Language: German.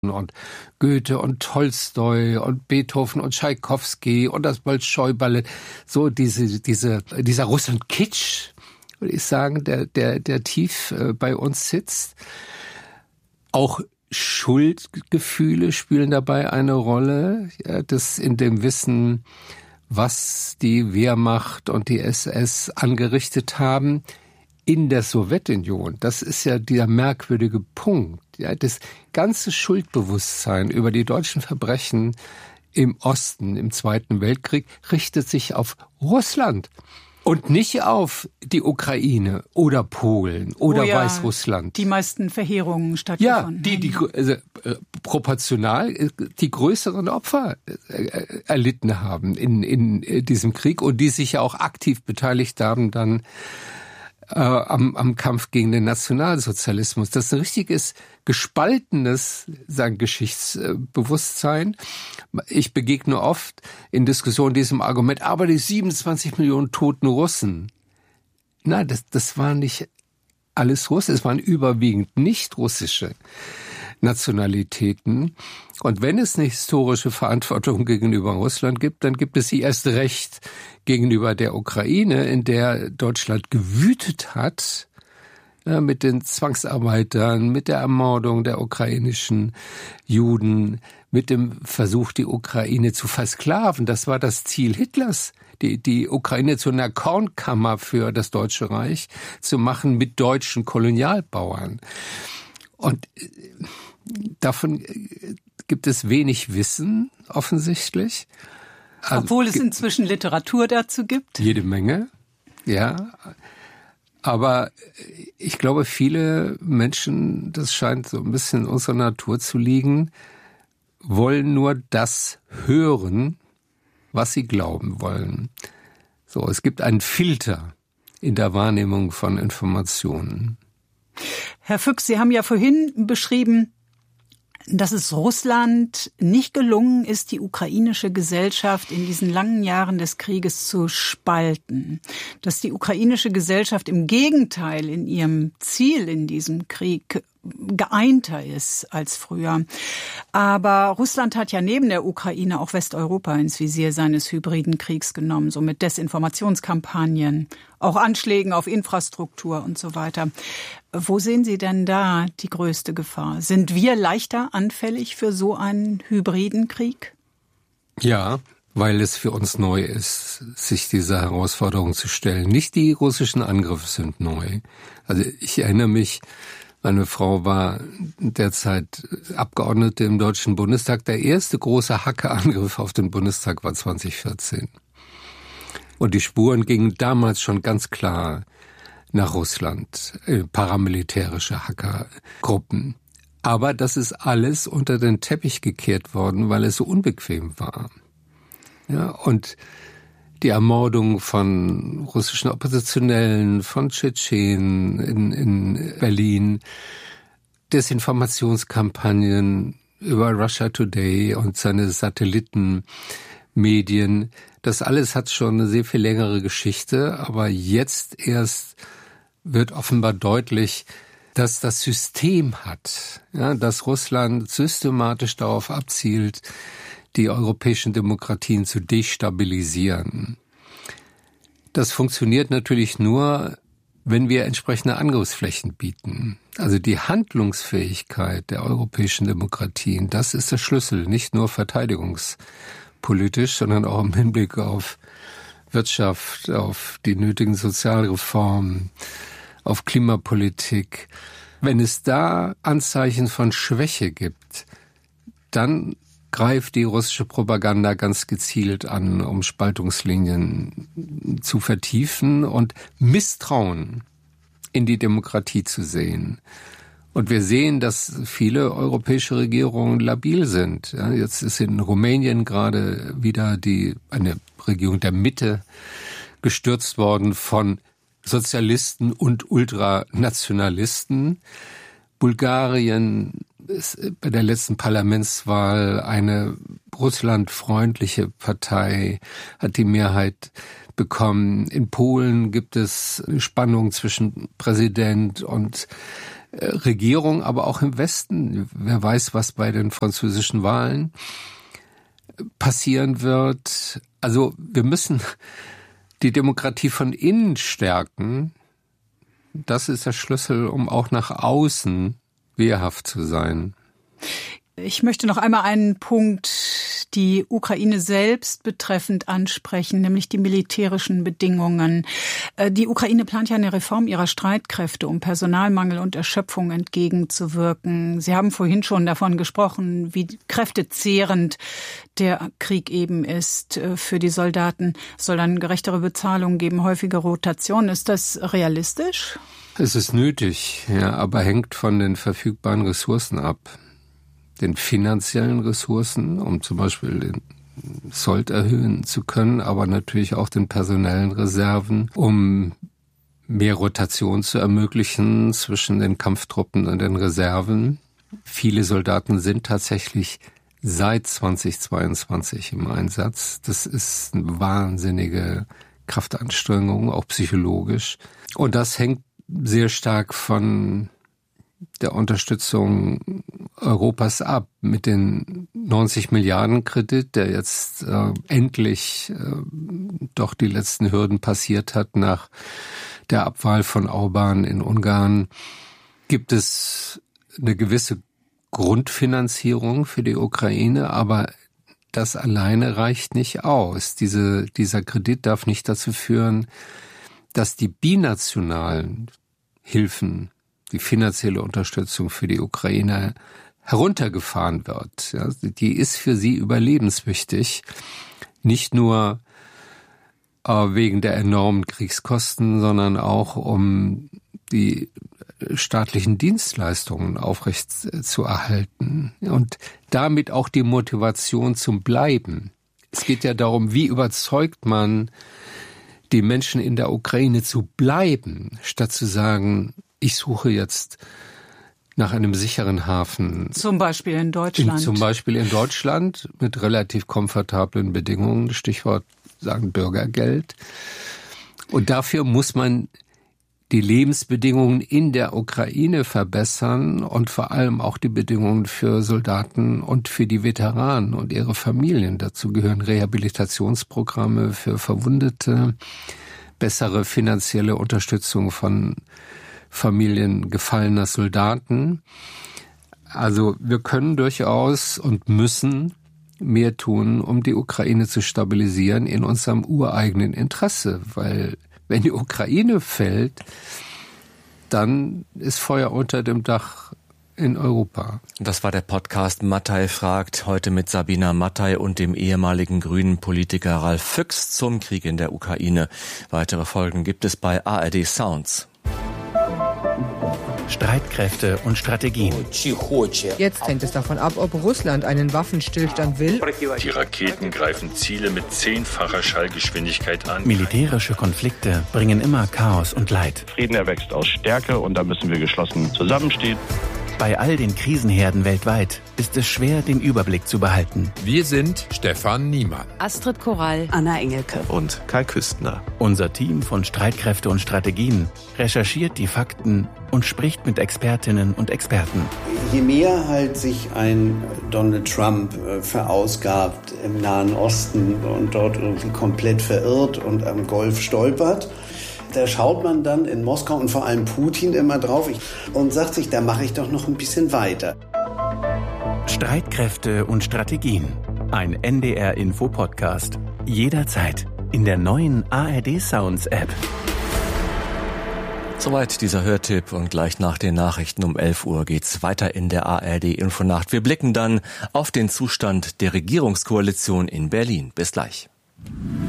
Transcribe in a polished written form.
und Goethe und Tolstoi und Beethoven und Tschaikowski und das Bolschoi-Ballett, so dieser Russland-Kitsch, würde ich sagen, der tief bei uns sitzt. Auch Schuldgefühle spielen dabei eine Rolle, ja, das in dem Wissen, was die Wehrmacht und die SS angerichtet haben in der Sowjetunion. Das ist ja dieser merkwürdige Punkt. Ja, das ganze Schuldbewusstsein über die deutschen Verbrechen im Osten, im Zweiten Weltkrieg, richtet sich auf Russland und nicht auf die Ukraine oder Polen oder Weißrussland. Die meisten Verheerungen stattgefunden. Ja, proportional die größeren Opfer erlitten haben in diesem Krieg und die sich ja auch aktiv beteiligt haben dann am Kampf gegen den Nationalsozialismus. Das ist ein richtiges gespaltenes Geschichtsbewusstsein. Ich begegne oft in Diskussionen diesem Argument, aber die 27 Millionen toten Russen. Nein, das war nicht alles Russen, es waren überwiegend nicht russische Nationalitäten. Und wenn es eine historische Verantwortung gegenüber Russland gibt, dann gibt es sie erst recht gegenüber der Ukraine, in der Deutschland gewütet hat, ja, mit den Zwangsarbeitern, mit der Ermordung der ukrainischen Juden, mit dem Versuch, die Ukraine zu versklaven. Das war das Ziel Hitlers, die Ukraine zu einer Kornkammer für das Deutsche Reich zu machen mit deutschen Kolonialbauern. Und davon gibt es wenig Wissen, offensichtlich. Obwohl es inzwischen Literatur dazu gibt. Jede Menge, ja. Aber ich glaube, viele Menschen, das scheint so ein bisschen in unserer Natur zu liegen, wollen nur das hören, was sie glauben wollen. So, es gibt einen Filter in der Wahrnehmung von Informationen. Herr Füchs, Sie haben ja vorhin beschrieben, dass es Russland nicht gelungen ist, die ukrainische Gesellschaft in diesen langen Jahren des Krieges zu spalten. Dass die ukrainische Gesellschaft im Gegenteil in ihrem Ziel in diesem Krieg geeinter ist als früher. Aber Russland hat ja neben der Ukraine auch Westeuropa ins Visier seines hybriden Kriegs genommen, so mit Desinformationskampagnen, auch Anschlägen auf Infrastruktur und so weiter. Wo sehen Sie denn da die größte Gefahr? Sind wir leichter anfällig für so einen hybriden Krieg? Ja, weil es für uns neu ist, sich dieser Herausforderung zu stellen. Nicht die russischen Angriffe sind neu. Also ich erinnere mich, meine Frau war derzeit Abgeordnete im Deutschen Bundestag. Der erste große Hackerangriff auf den Bundestag war 2014. Und die Spuren gingen damals schon ganz klar nach Russland, paramilitärische Hackergruppen. Aber das ist alles unter den Teppich gekehrt worden, weil es so unbequem war. Ja, und die Ermordung von russischen Oppositionellen, von Tschetschenen in Berlin, Desinformationskampagnen über Russia Today und seine Satellitenmedien, das alles hat schon eine sehr viel längere Geschichte, aber jetzt erst wird offenbar deutlich, dass das System hat, ja, dass Russland systematisch darauf abzielt, die europäischen Demokratien zu destabilisieren. Das funktioniert natürlich nur, wenn wir entsprechende Angriffsflächen bieten. Also die Handlungsfähigkeit der europäischen Demokratien, das ist der Schlüssel, nicht nur verteidigungspolitisch, sondern auch im Hinblick auf Wirtschaft, auf die nötigen Sozialreformen, auf Klimapolitik. Wenn es da Anzeichen von Schwäche gibt, dann greift die russische Propaganda ganz gezielt an, um Spaltungslinien zu vertiefen und Misstrauen in die Demokratie zu sehen. Und wir sehen, dass viele europäische Regierungen labil sind. Ja, jetzt ist in Rumänien gerade wieder eine Regierung der Mitte gestürzt worden von Sozialisten und Ultranationalisten. Bulgarien ist bei der letzten Parlamentswahl eine russlandfreundliche Partei, hat die Mehrheit bekommen. In Polen gibt es Spannung zwischen Präsident und Regierung, aber auch im Westen. Wer weiß, was bei den französischen Wahlen passieren wird. Also wir müssen die Demokratie von innen stärken. Das ist der Schlüssel, um auch nach außen wehrhaft zu sein. Ich möchte noch einmal einen Punkt, die Ukraine selbst betreffend ansprechen, nämlich die militärischen Bedingungen. Die Ukraine plant ja eine Reform ihrer Streitkräfte, um Personalmangel und Erschöpfung entgegenzuwirken. Sie haben vorhin schon davon gesprochen, wie kräftezehrend der Krieg eben ist für die Soldaten. Es soll dann gerechtere Bezahlung geben, häufige Rotation. Ist das realistisch? Es ist nötig, ja, aber hängt von den verfügbaren Ressourcen ab. Den finanziellen Ressourcen, um zum Beispiel den Sold erhöhen zu können, aber natürlich auch den personellen Reserven, um mehr Rotation zu ermöglichen zwischen den Kampftruppen und den Reserven. Viele Soldaten sind tatsächlich seit 2022 im Einsatz. Das ist eine wahnsinnige Kraftanstrengung, auch psychologisch. Und das hängt sehr stark von der Unterstützung Europas ab. Mit den 90 Milliarden Kredit, der jetzt endlich doch die letzten Hürden passiert hat nach der Abwahl von Orbán in Ungarn, gibt es eine gewisse Grundfinanzierung für die Ukraine, aber das alleine reicht nicht aus. Dieser Kredit darf nicht dazu führen, dass die binationalen Hilfen, die finanzielle Unterstützung für die Ukraine heruntergefahren wird. Ja, die ist für sie überlebenswichtig, nicht nur wegen der enormen Kriegskosten, sondern auch um die staatlichen Dienstleistungen aufrecht zu erhalten und damit auch die Motivation zum Bleiben. Es geht ja darum, wie überzeugt man die Menschen in der Ukraine zu bleiben, statt zu sagen, ich suche jetzt nach einem sicheren Hafen. Zum Beispiel in Deutschland. Zum Beispiel in Deutschland mit relativ komfortablen Bedingungen, Stichwort sagen Bürgergeld. Und dafür muss man die Lebensbedingungen in der Ukraine verbessern und vor allem auch die Bedingungen für Soldaten und für die Veteranen und ihre Familien. Dazu gehören Rehabilitationsprogramme für Verwundete, bessere finanzielle Unterstützung von Familien gefallener Soldaten. Also wir können durchaus und müssen mehr tun, um die Ukraine zu stabilisieren in unserem ureigenen Interesse, weil wenn die Ukraine fällt, dann ist Feuer unter dem Dach in Europa. Das war der Podcast Mattei fragt, heute mit Sabina Mattei und dem ehemaligen grünen Politiker Ralf Füchs zum Krieg in der Ukraine. Weitere Folgen gibt es bei ARD Sounds. Streitkräfte und Strategien. Jetzt hängt es davon ab, ob Russland einen Waffenstillstand will. Die Raketen greifen Ziele mit 10-facher Schallgeschwindigkeit an. Militärische Konflikte bringen immer Chaos und Leid. Frieden erwächst aus Stärke und da müssen wir geschlossen zusammenstehen. Bei all den Krisenherden weltweit ist es schwer, den Überblick zu behalten. Wir sind Stefan Niemann, Astrid Korall, Anna Engelke und Kai Küstner. Unser Team von Streitkräfte und Strategien recherchiert die Fakten und spricht mit Expertinnen und Experten. Je mehr halt sich ein Donald Trump verausgabt im Nahen Osten und dort irgendwie komplett verirrt und am Golf stolpert, da schaut man dann in Moskau und vor allem Putin immer drauf und sagt sich, da mache ich doch noch ein bisschen weiter. Streitkräfte und Strategien. Ein NDR-Info-Podcast. Jederzeit in der neuen ARD Sounds App. Soweit dieser Hörtipp und gleich nach den Nachrichten um 11 Uhr geht's weiter in der ARD Infonacht. Wir blicken dann auf den Zustand der Regierungskoalition in Berlin. Bis gleich.